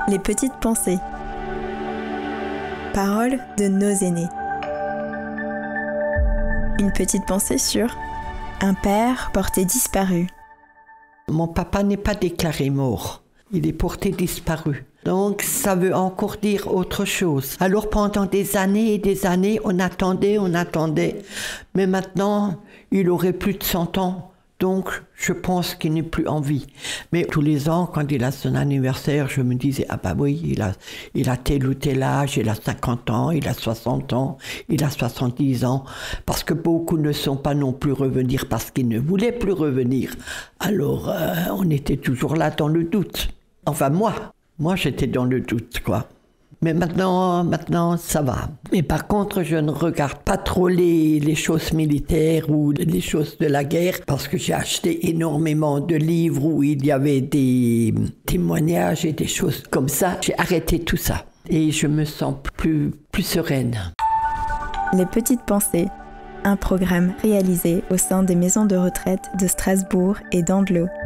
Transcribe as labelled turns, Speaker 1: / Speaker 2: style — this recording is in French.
Speaker 1: Les petites pensées. Paroles de nos aînés. Une petite pensée sur un père porté disparu.
Speaker 2: Mon papa n'est pas déclaré mort, il est porté disparu. Donc ça veut encore dire autre chose. Alors pendant des années et des années, on attendait. Mais maintenant, il aurait plus de 100 ans. Donc je pense qu'il n'est plus en vie. Mais tous les ans, quand il a son anniversaire, je me disais, ah bah oui, il a tel ou tel âge, il a 50 ans, il a 60 ans, il a 70 ans. Parce que beaucoup ne sont pas non plus revenir parce qu'ils ne voulaient plus revenir. Alors on était toujours là dans le doute. Enfin moi j'étais dans le doute, quoi. Mais maintenant, ça va. Mais par contre, je ne regarde pas trop les choses militaires ou les choses de la guerre parce que j'ai acheté énormément de livres où il y avait des témoignages et des choses comme ça. J'ai arrêté tout ça et je me sens plus sereine.
Speaker 1: Les petites pensées, un programme réalisé au sein des maisons de retraite de Strasbourg et d'Andlau.